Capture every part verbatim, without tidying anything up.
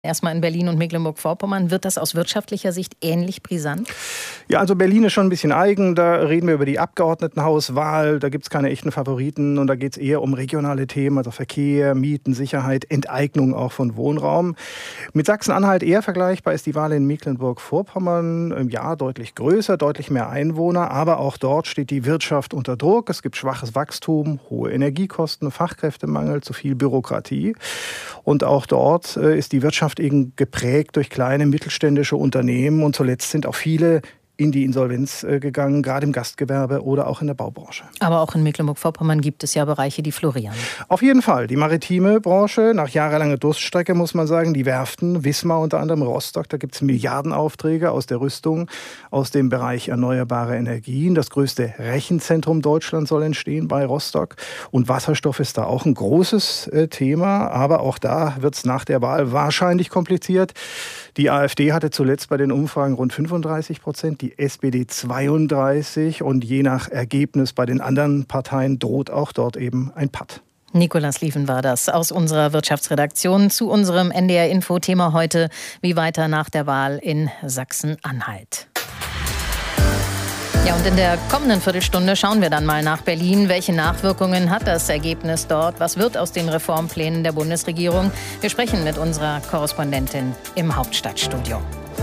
Erstmal in Berlin und Mecklenburg-Vorpommern. Wird das aus wirtschaftlicher Sicht ähnlich brisant? Ja, also Berlin ist schon ein bisschen eigen. Da reden wir über die Abgeordnetenhauswahl. Da gibt es keine echten Favoriten. Und da geht es eher um regionale Themen, also Verkehr, Mieten, Sicherheit, Enteignung auch von Wohnraum. Mit Sachsen-Anhalt eher vergleichbar ist die Wahl in Mecklenburg-Vorpommern. Ja, deutlich größer, deutlich mehr Einwohner. Aber auch dort steht die Wirtschaft unter Druck. Es gibt schwaches Wachstum, hohe Energiekosten, Fachkräftemangel, zu viel Bürokratie. Und auch dort ist die Wirtschaft eben geprägt durch kleine mittelständische Unternehmen. Und zuletzt sind auch viele in die Insolvenz gegangen, gerade im Gastgewerbe oder auch in der Baubranche. Aber auch in Mecklenburg-Vorpommern gibt es ja Bereiche, die florieren. Auf jeden Fall. Die maritime Branche, nach jahrelanger Durststrecke muss man sagen, die Werften, Wismar unter anderem, Rostock, da gibt es Milliardenaufträge aus der Rüstung, aus dem Bereich erneuerbare Energien. Das größte Rechenzentrum Deutschlands soll entstehen bei Rostock. Und Wasserstoff ist da auch ein großes äh, Thema. Aber auch da wird es nach der Wahl wahrscheinlich kompliziert. Die AfD hatte zuletzt bei den Umfragen rund fünfunddreißig Prozent, die S P D zweiunddreißig und je nach Ergebnis bei den anderen Parteien droht auch dort eben ein Patt. Nicolas Lieven war das aus unserer Wirtschaftsredaktion zu unserem N D R-Info-Thema heute. Wie weiter nach der Wahl in Sachsen-Anhalt. Ja, und in der kommenden Viertelstunde schauen wir dann mal nach Berlin. Welche Nachwirkungen hat das Ergebnis dort? Was wird aus den Reformplänen der Bundesregierung? Wir sprechen mit unserer Korrespondentin im Hauptstadtstudio.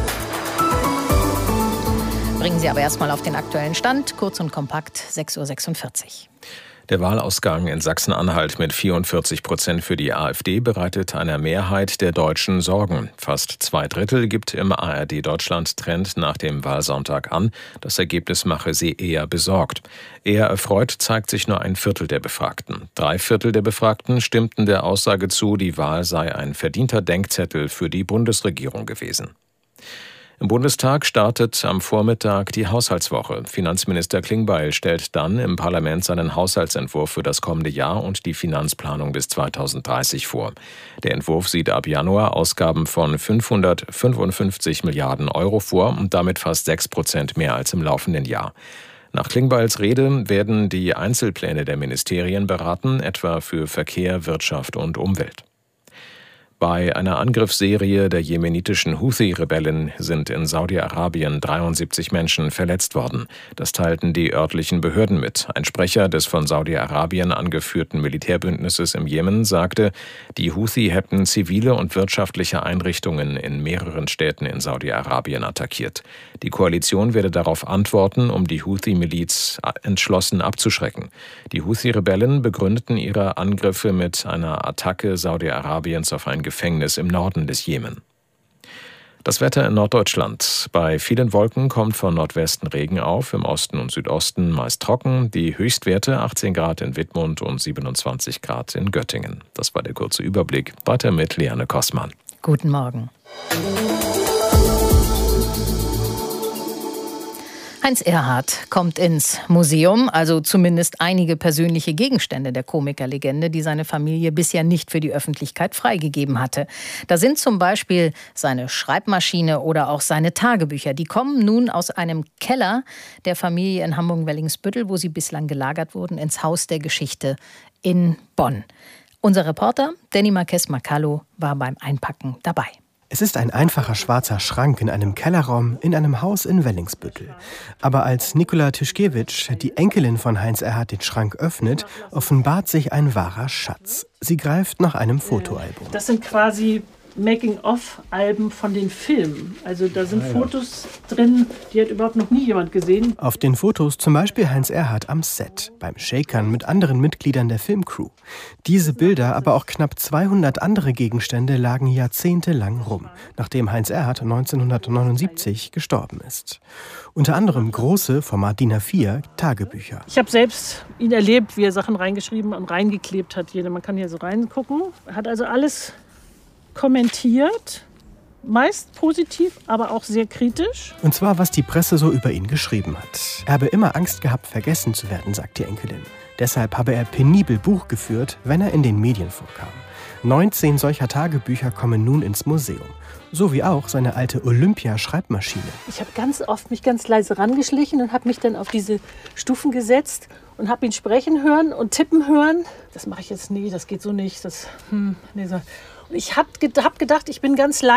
Bringen Sie aber erstmal auf den aktuellen Stand. Kurz und kompakt, sechs Uhr sechsundvierzig. Der Wahlausgang in Sachsen-Anhalt mit vierundvierzig Prozent für die AfD bereitet einer Mehrheit der Deutschen Sorgen. Fast zwei Drittel gibt im A R D-Deutschland-Trend nach dem Wahlsonntag an. Das Ergebnis mache sie eher besorgt. Eher erfreut zeigt sich nur ein Viertel der Befragten. Drei Viertel der Befragten stimmten der Aussage zu, die Wahl sei ein verdienter Denkzettel für die Bundesregierung gewesen. Im Bundestag startet am Vormittag die Haushaltswoche. Finanzminister Klingbeil stellt dann im Parlament seinen Haushaltsentwurf für das kommende Jahr und die Finanzplanung bis zweitausenddreißig vor. Der Entwurf sieht ab Januar Ausgaben von fünfhundertfünfundfünfzig Milliarden Euro vor und damit fast sechs Prozent mehr als im laufenden Jahr. Nach Klingbeils Rede werden die Einzelpläne der Ministerien beraten, etwa für Verkehr, Wirtschaft und Umwelt. Bei einer Angriffsserie der jemenitischen Houthi-Rebellen sind in Saudi-Arabien dreiundsiebzig Menschen verletzt worden. Das teilten die örtlichen Behörden mit. Ein Sprecher des von Saudi-Arabien angeführten Militärbündnisses im Jemen sagte, die Houthi hätten zivile und wirtschaftliche Einrichtungen in mehreren Städten in Saudi-Arabien attackiert. Die Koalition werde darauf antworten, um die Houthi-Miliz entschlossen abzuschrecken. Die Houthi-Rebellen begründeten ihre Angriffe mit einer Attacke Saudi-Arabiens auf ein Gefängnis im Norden des Jemen. Das Wetter in Norddeutschland. Bei vielen Wolken kommt von Nordwesten Regen auf, im Osten und Südosten meist trocken. Die Höchstwerte achtzehn Grad in Wittmund und siebenundzwanzig Grad in Göttingen. Das war der kurze Überblick. Weiter mit Liane Kossmann. Guten Morgen. Heinz Erhardt kommt ins Museum, also zumindest einige persönliche Gegenstände der Komikerlegende, die seine Familie bisher nicht für die Öffentlichkeit freigegeben hatte. Da sind zum Beispiel seine Schreibmaschine oder auch seine Tagebücher. Die kommen nun aus einem Keller der Familie in Hamburg-Wellingsbüttel, wo sie bislang gelagert wurden, ins Haus der Geschichte in Bonn. Unser Reporter Danny Marquez-Macallo war beim Einpacken dabei. Es ist ein einfacher schwarzer Schrank in einem Kellerraum in einem Haus in Wellingsbüttel. Aber als Nikola Tyszkiewicz, die Enkelin von Heinz Erhardt, den Schrank öffnet, offenbart sich ein wahrer Schatz. Sie greift nach einem Fotoalbum. Das sind quasi Making-of-Alben von den Filmen. Also da sind Fotos drin, die hat überhaupt noch nie jemand gesehen. Auf den Fotos zum Beispiel Heinz Erhardt am Set, beim Shakern mit anderen Mitgliedern der Filmcrew. Diese Bilder, aber auch knapp zweihundert andere Gegenstände lagen jahrzehntelang rum, nachdem Heinz Erhardt neunzehnhundertneunundsiebzig gestorben ist. Unter anderem große, Format D I N A vier, Tagebücher. Ich habe selbst ihn erlebt, wie er Sachen reingeschrieben und reingeklebt hat. Man kann hier so reingucken. Er hat also alles kommentiert, meist positiv, aber auch sehr kritisch. Und zwar, was die Presse so über ihn geschrieben hat. Er habe immer Angst gehabt, vergessen zu werden, sagt die Enkelin. Deshalb habe er penibel Buch geführt, wenn er in den Medien vorkam. neunzehn solcher Tagebücher kommen nun ins Museum. So wie auch seine alte Olympia-Schreibmaschine. Ich habe ganz oft mich ganz leise rangeschlichen und habe mich dann auf diese Stufen gesetzt und habe ihn sprechen hören und tippen hören. Das mache ich jetzt nie, das geht so nicht. Das, hm, nee, so. Ich habe gedacht, ich bin ganz leicht